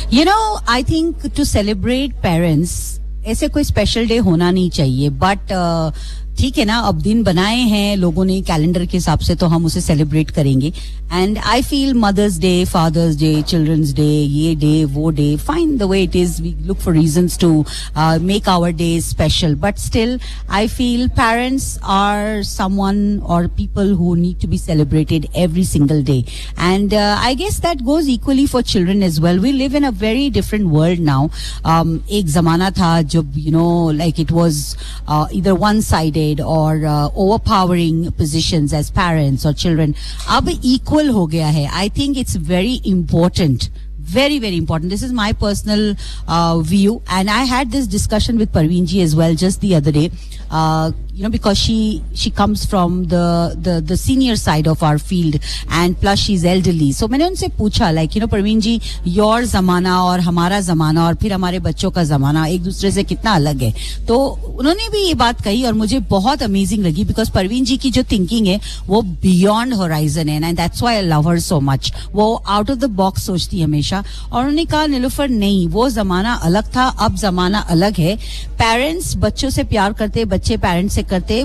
You know, I think to celebrate parents, ऐसे कोई special day होना नहीं चाहिए, बट ठीक है ना, अब दिन बनाए हैं लोगों ने कैलेंडर के हिसाब से, तो हम उसे सेलिब्रेट करेंगे. And I feel mother's day, fathers day, children's day, ये डे वो day, fine the way it is, we look for reasons to make our day special, but still I feel parents are someone और people who need to be celebrated every single day. And I guess that goes equally for children as well. We live in a very different world now. एक जमाना था जब you know like it was either one sided or overpowering positions as parents or children. अब equal हो गया है. I think it's very important. Very, very important. This is my personal view, and I had this discussion with Parveen ji as well just the other day. You know, because she comes from the senior side of our field, and plus she's elderly. So मैंने उनसे पूछा, like, you know, Parveen ji, your ज़माना और हमारा ज़माना और फिर हमारे बच्चों का ज़माना एक दूसरे से कितना अलग है. तो उन्होंने भी ये बात कही और मुझे बहुत अमेजिंग लगी, बिकॉज परवीन जी की जो थिंकिंग है वो बियॉन्ड होराइजन है, and that's why I love her so much. वो आउट ऑफ द बॉक्स सोचती हमेशा. और उन्होंने कहा, नीलूफर नहीं, वो जमाना अलग था, अब जमाना अलग है. पेरेंट्स बच्चों से प्यार करते, बच्चे पेरेंट्स से करते,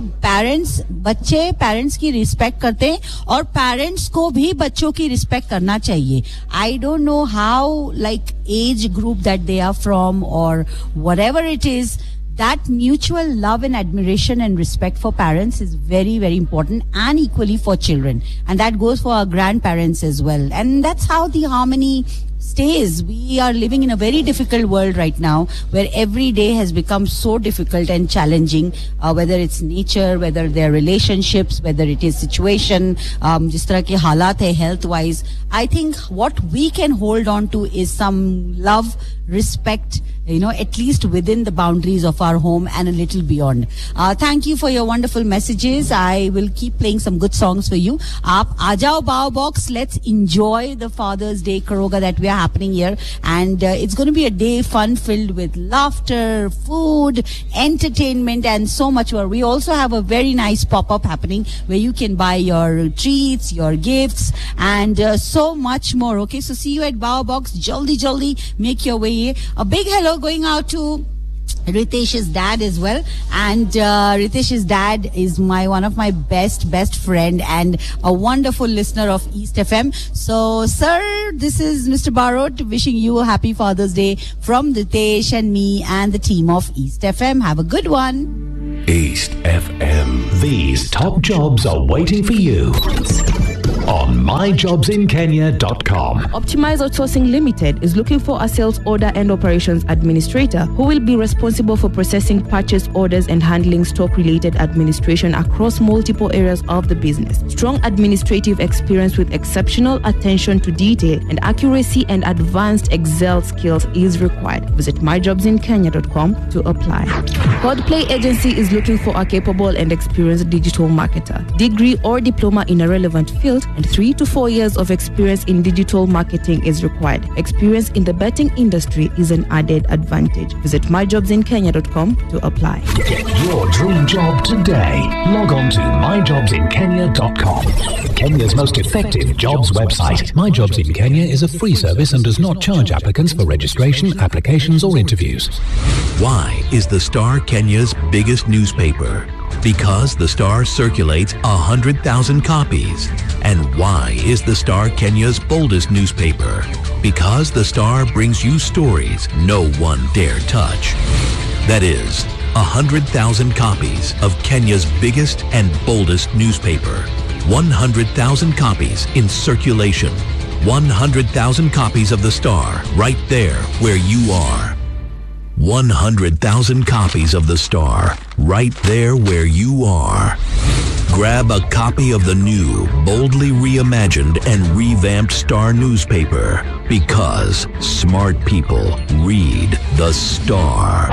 बच्चे पेरेंट्स की रिस्पेक्ट करते, और पेरेंट्स को भी बच्चों की रिस्पेक्ट करना चाहिए. I don't know how, like age group that they are from और whatever it is, that mutual love and admiration and respect for parents is very, very important, and equally for children. And that goes for our grandparents as well. And that's how the harmony stays. We are living in a very difficult world right now, where every day has become so difficult and challenging, whether it's nature, whether their relationships, whether it is situation, jis tarah ke halat hai health wise. I think what we can hold on to is some love, respect, you know, at least within the boundaries of our home and a little beyond. Thank you for your wonderful messages. I will keep playing some good songs for you. Aap aa jao Bao Box. Let's enjoy the Father's Day Karoga that we are happening here, and it's going to be a day fun filled with laughter, food, entertainment, and so much more. We also have a very nice pop-up happening where you can buy your treats, your gifts, and so much more. Okay, so see you at Bao Box. Jaldi make your way. A big hello going out to Ritesh's dad as well, and Ritesh's dad is one of my best friend and a wonderful listener of East FM. So sir, this is Mr. Barot wishing you a happy Father's Day from Ritesh and me and the team of East FM. Have a good one. East FM. These top jobs are waiting for you on myjobsinkenya.com. Optimize Outsourcing Limited is looking for a sales order and operations administrator who will be responsible for processing purchase orders and handling stock-related administration across multiple areas of the business. Strong administrative experience with exceptional attention to detail and accuracy and advanced Excel skills is required. Visit myjobsinkenya.com to apply. Codplay Agency is looking for a capable and experienced digital marketer. Degree or diploma in a relevant field and 3 to 4 years of experience in digital marketing is required. Experience in the betting industry is an added advantage. Visit myjobsinkenya.com to apply. Get your dream job today. Log on to myjobsinkenya.com. Kenya's most effective jobs website. My Jobs in Kenya is a free service and does not charge applicants for registration, applications or interviews. Why is the Star Kenya's biggest newspaper? Because the Star circulates 100,000 copies. And why is the Star Kenya's boldest newspaper? Because the Star brings you stories no one dare touch. That is, 100,000 copies of Kenya's biggest and boldest newspaper. 100,000 copies in circulation. 100,000 copies of the Star right there where you are. 100,000 copies of the Star right there where you are. Grab a copy of the new, boldly reimagined and revamped Star newspaper, because smart people read the Star.